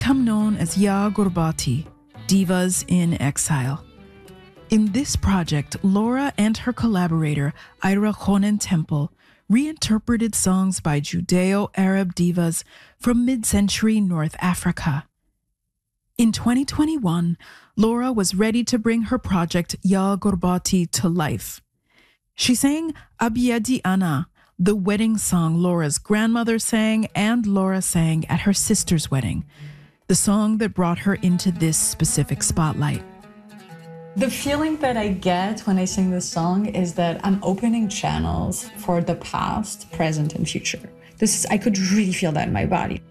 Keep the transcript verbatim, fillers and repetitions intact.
become known as Ya Gurbati, Divas in Exile. In this project, Laura and her collaborator, Ira Khonen Temple, reinterpreted songs by Judeo-Arab divas from mid-century North Africa. In twenty twenty-one, Laura was ready to bring her project Ya Gurbati to life. She sang Abiyadi Ana, the wedding song Laura's grandmother sang and Laura sang at her sister's wedding, the song that brought her into this specific spotlight. The feeling that I get when I sing this song is that I'm opening channels for the past, present, and future. This is, I could really feel that in my body.